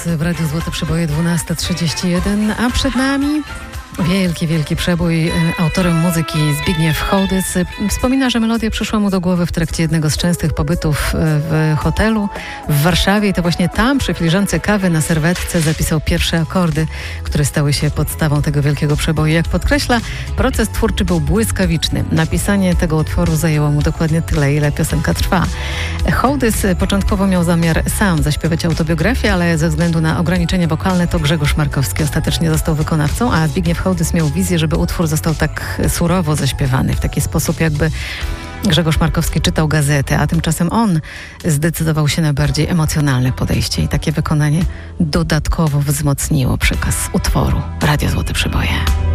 w Radiu Złote Przeboje 12:31, a przed nami wielki przebój. Autorem muzyki Zbigniew Hołdys wspomina, że melodia przyszła mu do głowy w trakcie jednego z częstych pobytów w hotelu w Warszawie i to właśnie tam przy filiżance kawy na serwetce zapisał pierwsze akordy, które stały się podstawą tego wielkiego przeboju. Jak podkreśla, proces twórczy był błyskawiczny. Napisanie tego utworu zajęło mu dokładnie tyle, ile piosenka trwa. Hołdys początkowo miał zamiar sam zaśpiewać autobiografię, ale ze względu na ograniczenie wokalne to Grzegorz Markowski ostatecznie został wykonawcą, a Zbigniew Hołdys miał wizję, żeby utwór został tak surowo zaśpiewany, w taki sposób, jakby Grzegorz Markowski czytał gazetę, a tymczasem on zdecydował się na bardziej emocjonalne podejście i takie wykonanie dodatkowo wzmocniło przekaz utworu Radio Złote Przeboje.